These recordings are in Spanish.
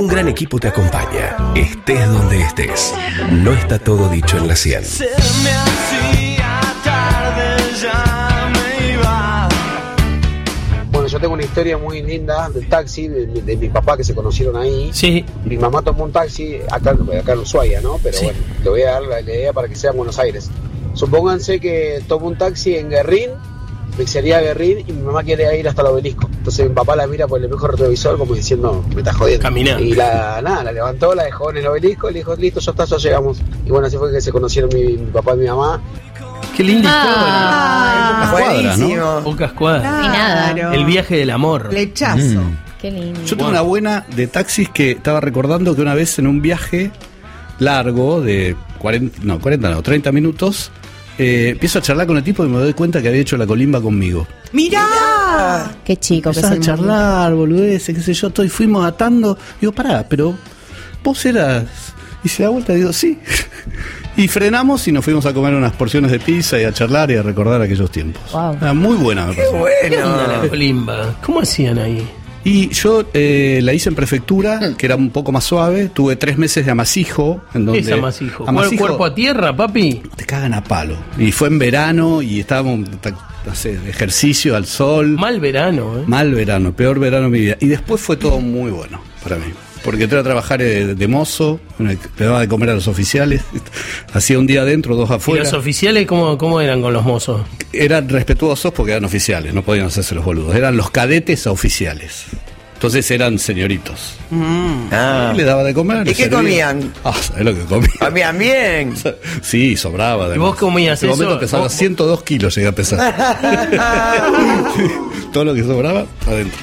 Un gran equipo te acompaña, estés donde estés. No está todo dicho en la 100. Se me hacía tarde, ya me iba. Bueno, yo tengo una historia muy linda del taxi, de mi papá, que se conocieron ahí. Sí. Mi mamá tomó un taxi acá en Ushuaia, ¿no? Pero Sí. bueno, te voy a dar la idea para que sea en Buenos Aires. Supónganse que tomo un taxi en Guerrín, pizzería Guerrín, y mi mamá quiere ir hasta el Obelisco. Entonces mi papá la mira por el espejo retrovisor como diciendo, me está jodiendo. Caminando. Y la levantó, la dejó en el Obelisco, le dijo, listo, ya llegamos. Y bueno, así fue que se conocieron mi papá y mi mamá. Qué linda Ah, Pocas cuadras, ¿no? buenísimo. historia. Pocas cuadras. Y nada. El viaje del amor. Flechazo. Qué lindo. Yo tengo una buena de taxis que estaba recordando que una vez en un viaje largo de 30 minutos, empiezo a charlar con el tipo y me doy cuenta que había hecho la colimba conmigo. ¡Mirá! Qué chico que es Empezás a el mundo. charlar, boludeces, qué sé yo, fuimos atando. Digo, pará, pero vos eras... Y se da vuelta y digo, sí. Y frenamos y nos fuimos a comer unas porciones de pizza y a charlar y a recordar aquellos tiempos. Wow. Era muy buena, me pareció. ¿Qué onda la colimba? ¿Cómo hacían ahí? Y yo la hice en prefectura, que era un poco más suave. Tuve 3 meses de amasijo. En donde ¿Qué es amasijo? Amasijo, ¿Cuerpo a tierra, papi? te cagan a palo. Y fue en verano y estábamos, no sé, de ejercicio al sol. Mal verano, ¿eh? Mal verano, peor verano de mi vida. Y después fue todo muy bueno para mí. Porque entré a trabajar de mozo, le daba de comer a los oficiales. Hacía un día adentro, 2 ¿Y afuera. los oficiales cómo eran con los mozos? Eran respetuosos porque eran oficiales, no podían hacerse los boludos. Eran los cadetes a oficiales. Entonces eran señoritos. Ah. Y le daba de comer. ¿Y le qué servía. comían? Ah, ¿sabés lo que comían? Comían bien. Sí, sobraba. ¿Y vos comías en ese eso? momento pesaba ¿Vos- 102 kilos, llegué a pesar. Todo lo que sobraba, adentro.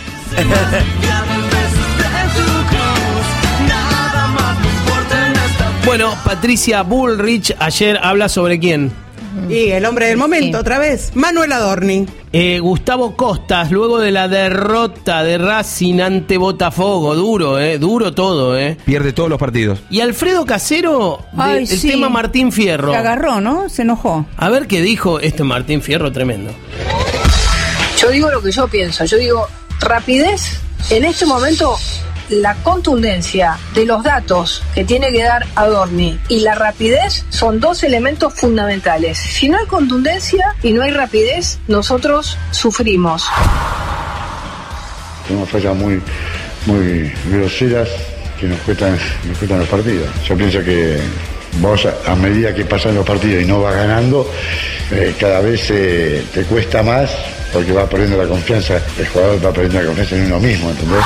Bueno, Patricia Bullrich ayer habla sobre quién. Y el hombre del momento, Sí. otra vez. Manuel Adorni. Gustavo Costas, luego de la derrota de Racing ante Botafogo, duro todo, Pierde todos los partidos. Y Alfredo Casero, Ay, el sí. tema Martín Fierro. Se agarró, ¿no? Se enojó. A ver qué dijo este Martín Fierro, tremendo. Yo digo lo que yo pienso, yo digo rapidez. En este momento, la contundencia de los datos que tiene que dar Adorni y la rapidez son 2 elementos fundamentales. Si no hay contundencia y no hay rapidez, nosotros sufrimos. Tenemos fallas muy groseras que nos cuestan los partidos. Yo pienso que vos, a medida que pasan los partidos y no vas ganando, cada vez te cuesta más porque va perdiendo la confianza, el jugador va perdiendo la confianza en uno mismo, ¿entendés?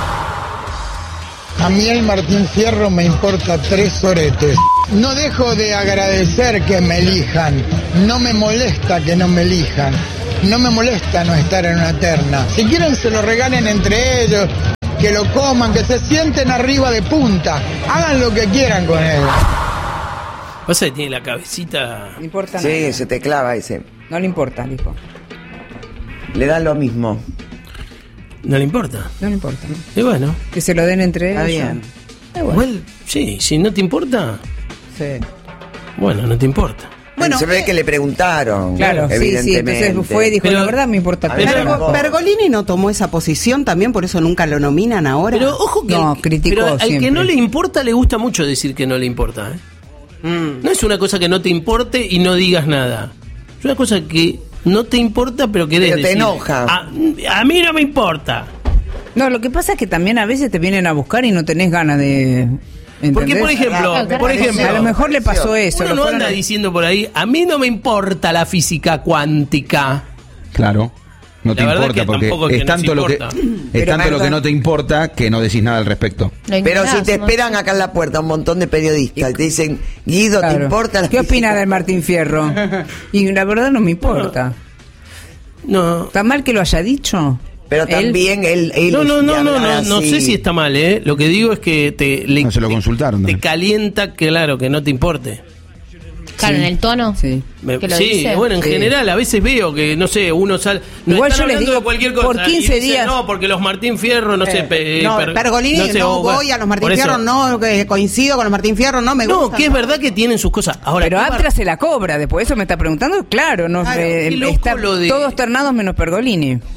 A mí el Martín Fierro me importa 3 soretes. No dejo de agradecer que me elijan. No me molesta que no me elijan. No me molesta no estar en una terna. Si quieren se lo regalen entre ellos, que lo coman, que se sienten arriba de punta. Hagan lo que quieran con él. Pasa que tiene la cabecita. No importa Sí, nada. se te clava ese. No le importa, dijo. Le dan lo mismo. No le importa. No le importa. Y bueno. Que se lo den entre Está ellos. bien. Bueno. Igual, sí, si no te importa, Sí. bueno, no te importa. Bueno, se ve que le preguntaron. Claro, sí, evidentemente. entonces fue y dijo, Pero- la verdad me importa. A mí todo. tampoco. Bergolini no tomó esa posición también, por eso nunca lo nominan ahora. Pero ojo que, No, criticó pero al que siempre. no le importa le gusta mucho decir que no le importa. No es una cosa que no te importe y no digas nada. Es una cosa que no te importa pero querés Pero te decir. enoja. A mí no me importa. No, lo que pasa es que también a veces te vienen a buscar y no tenés ganas de... Porque, por ejemplo, a lo mejor le pasó eso. uno lo no fueron anda a- diciendo por ahí, a mí no me importa la física cuántica. Claro. No te La verdad importa que porque tampoco es es que tanto nos lo que importa. es Pero, tanto lo que perdón. no te importa que no decís nada al respecto. Pero si te esperan acá en la puerta un montón de periodistas y te dicen, Guido, ¿te Claro. importa la ¿Qué física? opinas del Martín Fierro? Y la verdad no me importa. No. ¿Está mal que lo haya dicho? Pero también él No sé si está mal, ¿eh? Lo que digo es que No se lo consultaron. te también. calienta, claro, que no te importe. Claro, en el tono. Sí. Que lo Sí, dice. bueno, en Sí. general a veces veo que, no sé, uno sale... no Igual están yo les hablando digo, de cualquier cosa, por 15 y dicen, días- no, porque los Martín Fierro, no sé... no, Bergolini sé, no bueno, voy a los Martín por eso- Fierro, no coincido con los Martín Fierro, no me No, gusta. que es verdad que tienen sus cosas. Ahora, Pero ¿qué Aptra se la cobra, después eso me está preguntando. Claro, no Claro, qué loco está lo de- todos ternados menos Pergolini.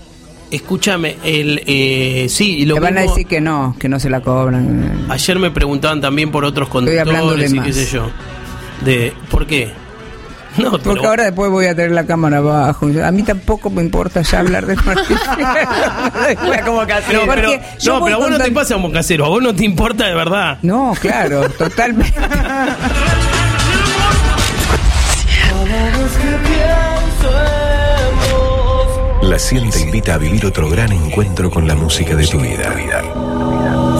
Escúchame, sí, y lo Le van a mismo- decir que no se la cobran. Ayer me preguntaban también por otros hablando de conductores y más. qué sé yo. ¿Por qué? No, Porque pero- ahora después voy a tener la cámara abajo. A mí tampoco me importa ya hablar de Martín Fierro. Como casero. No, pero, Porque yo no, voy pero a vos no te contando- pasa como casero, a vos no te importa de verdad. No, claro, totalmente. Cada vez que pienso en vos. La 100 te invita a vivir otro gran encuentro con la música de tu vida.